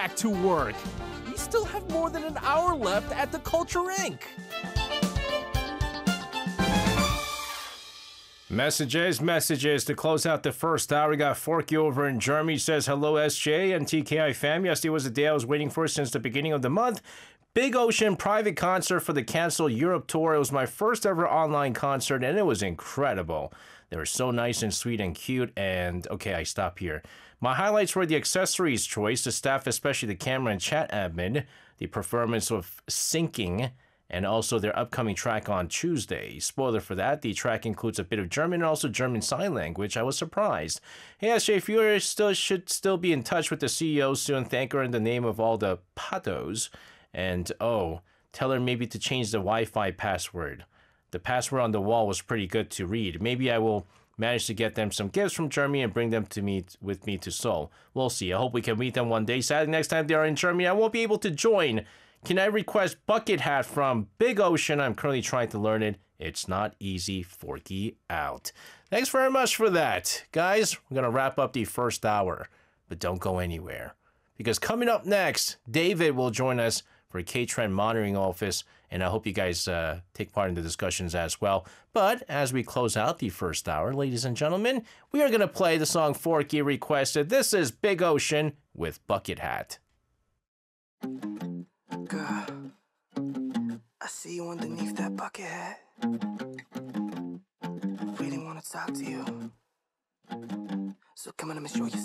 back to work. We still have more than an hour left at the Culture Inc. Messages to close out the first hour. We got Forky over in Germany. Says, hello, SJ and TKI fam. Yesterday was the day I was waiting for since the beginning of the month. Big Ocean private concert for the canceled Europe tour. It was my first ever online concert, and it was incredible. They were so nice and sweet and cute, and okay, I stop here. My highlights were the accessories choice, the staff, especially the camera and chat admin, the performance of Syncing, and also their upcoming track on Tuesday. Spoiler for that, the track includes a bit of German and also German Sign Language. I was surprised. Hey, SJ, if you should still be in touch with the CEO soon, thank her in the name of all the patos. And, oh, tell her maybe to change the Wi-Fi password. The password on the wall was pretty good to read. Maybe I will manage to get them some gifts from Germany and bring them to meet with me to Seoul. We'll see. I hope we can meet them one day. Sadly, next time they are in Germany, I won't be able to join. Can I request Bucket Hat from Big Ocean? I'm currently trying to learn it. It's not easy, Forky out. Thanks very much for that. Guys, we're going to wrap up the first hour, but don't go anywhere. Because coming up next, David will join us for K-Trend Monitoring Office, and I hope you guys take part in the discussions as well. But as we close out the first hour, ladies and gentlemen, we are going to play the song Forky requested. This is Big Ocean with Bucket Hat. Girl, I see you underneath that bucket hat. Really want to talk to you. So come on, let me show you